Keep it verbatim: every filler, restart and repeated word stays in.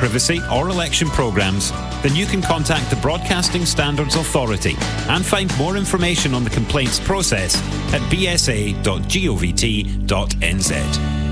privacy or election programmes, then you can contact the Broadcasting Standards Authority and find more information on the complaints process at b s a dot govt dot n z.